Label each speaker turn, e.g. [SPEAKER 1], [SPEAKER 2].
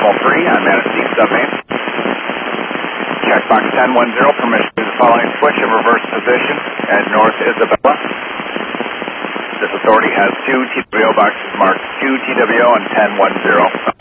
[SPEAKER 1] Terminal 3 on Manistee Submain. Checkbox 1010, permission to the following switch in reverse position at North Isabella. This authority has 2 TWO boxes marked 2 TWO and 1010.